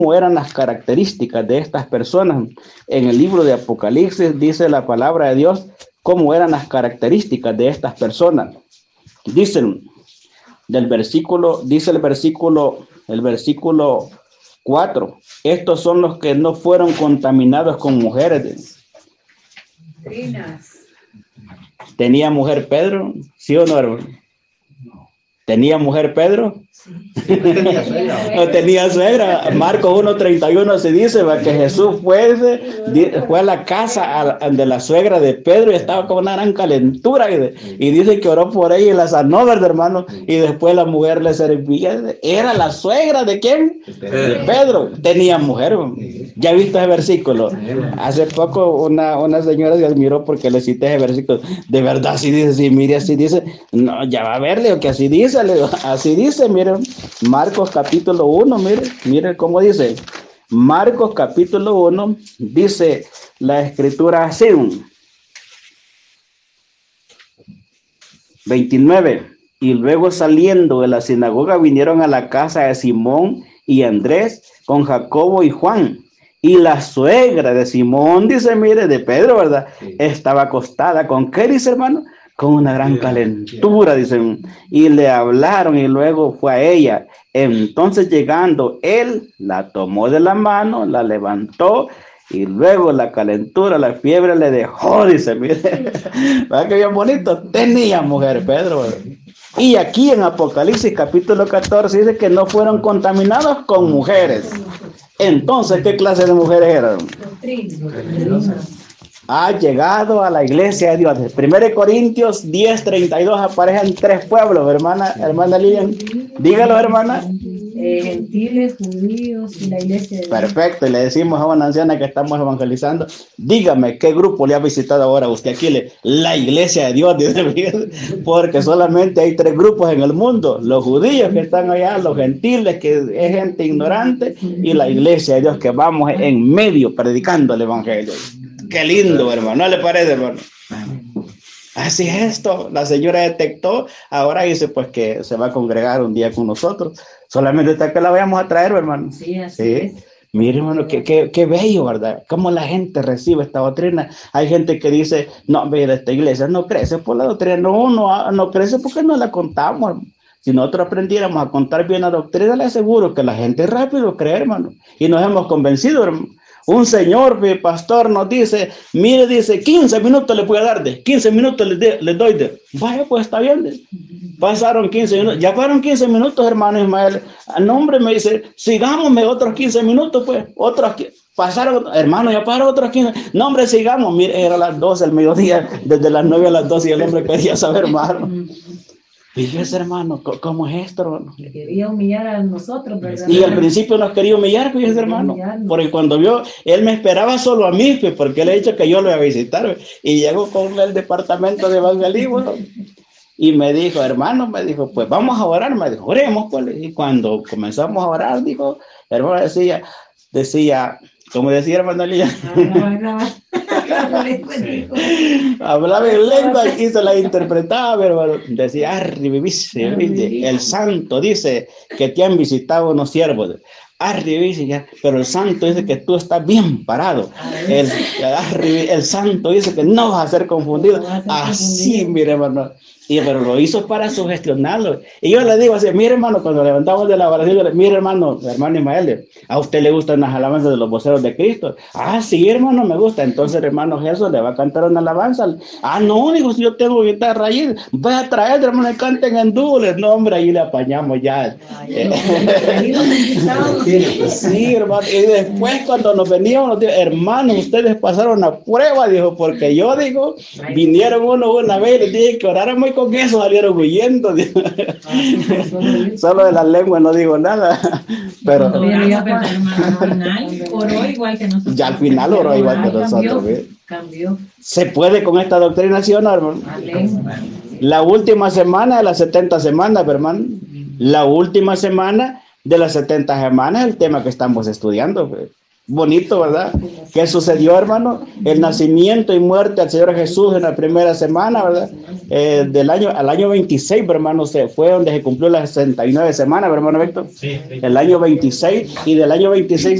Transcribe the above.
eran las características de estas personas. En el libro de Apocalipsis dice la palabra de Dios cómo eran las características de estas personas. Dicen del versículo, dice el versículo 4, estos son los que no fueron contaminados con mujeres. ¿Tenía mujer Pedro? ¿Sí o no, hermano? ¿Tenía mujer Pedro? Sí. No tenía suegra. Marcos 1:31 se dice que Jesús fue a la casa de la suegra de Pedro y estaba con una gran calentura y dice que oró por ella y la sanó, ¿verdad, hermano? Y después la mujer le servía. Era la suegra ¿de quién? De Pedro. Tenía mujer. ¿Ya viste ese versículo? Hace poco una señora se admiró porque le cité ese versículo. De verdad, así dice, sí, mire, así dice. No, ya va a verle que así dice, así dice, miren. Marcos capítulo 1, mire cómo dice. Marcos capítulo 1 dice la escritura así. 29. Y luego saliendo de la sinagoga vinieron a la casa de Simón y Andrés con Jacobo y Juan. Y la suegra de Simón, dice, mire, de Pedro, ¿verdad? Sí. Estaba acostada. ¿Con qué, dice, hermano? Con una gran calentura, dicen. Y le hablaron y luego fue a ella. Entonces llegando, él la tomó de la mano, la levantó y luego la calentura, la fiebre le dejó, dice, mire. ¿Verdad que bien bonito? Tenía mujer, Pedro. Y aquí en Apocalipsis capítulo 14 dice que no fueron contaminados con mujeres. Entonces, ¿qué clase de mujeres eran? Ha llegado a la iglesia de Dios. 1 Corintios 10:32 aparecen 3 pueblos, hermana Lilian. Dígalo, hermana. Gentiles, judíos y la iglesia de Dios. Perfecto, y le decimos a una anciana que estamos evangelizando, dígame qué grupo le ha visitado ahora usted aquí, la iglesia de Dios, porque solamente hay 3 grupos en el mundo, los judíos que están allá, los gentiles que es gente ignorante y la iglesia de Dios que vamos en medio predicando el evangelio. Qué lindo, hermano, ¿no le parece, hermano? Así es esto, la señora detectó, ahora dice pues que se va a congregar un día con nosotros, solamente hasta que la vayamos a traer, hermano. Sí, así es. Mire, hermano, qué bello, ¿verdad? Cómo la gente recibe esta doctrina. Hay gente que dice, no, mira, esta iglesia no crece por la doctrina, no crece porque no la contamos, hermano. Si nosotros aprendiéramos a contar bien la doctrina, le aseguro que la gente rápido cree, hermano, y nos hemos convencido, hermano. Un señor, mi pastor, nos dice, mire, dice, 15 minutos le voy a dar, 15 minutos le doy vaya, pues está bien. Pasaron 15 minutos, ya fueron 15 minutos, hermano Ismael. El nombre me dice, sigámosme otros 15 minutos, pues, pasaron, hermano, ya pasaron otros 15. No, hombre, sigamos, mire, era las 12 del mediodía, desde las 9 a las 12 y el hombre quería saber más, hermano. Fíjese, hermano, ¿cómo es esto, hermano? Quería humillar a nosotros, ¿verdad? Y al principio nos quería humillar, fíjese, hermano. Porque cuando vio, él me esperaba solo a mí, pues, porque él ha dicho que yo lo iba a visitar. Y llegó con el departamento de evangelismo. Y me dijo, hermano, pues vamos a orar. Me dijo, oremos, pues. Y cuando comenzamos a orar, dijo, hermano, decía, como decía hermano Lía. Hablaba en lengua y se la interpretaba, hermano. Decía, el santo dice que te han visitado unos siervos. Pero el santo dice que tú estás bien parado. El santo dice que no vas a ser confundido. Así, mire, hermano. Pero lo hizo para sugestionarlo. Y yo le digo así, mire, hermano, cuando levantamos de la oración, mire, hermano Ismael, ¿a usted le gustan las alabanzas de los voceros de Cristo? Ah, sí, hermano, me gusta. Entonces, hermano Jesús le va a cantar una alabanza. Ah, no, digo, si yo tengo guitarra ahí, voy a traer, hermano, que canten en dúo. No, hombre, ahí le apañamos ya. Sí, hermano. Y después, cuando nos veníamos, nos dijo, hermano, ustedes pasaron la prueba, dijo, porque yo, digo, vinieron una vez y les dije que oráramos y con eso salieron huyendo. Solo de las lenguas no digo nada. Pero oró igual que nosotros. Ya al final oró igual que nosotros. Cambió. ¿Se puede con esta doctrina, sí o no, hermano? La última semana de las 70 semanas, hermano. La última semana de las 70 semanas es el tema que estamos estudiando. bonito, ¿verdad? ¿Qué sucedió, hermano? El nacimiento y muerte del Señor Jesús en la primera semana, ¿verdad? Al año 26, hermano, fue donde se cumplió las 69 semanas, hermano Víctor. Sí. El año 26, y del año 26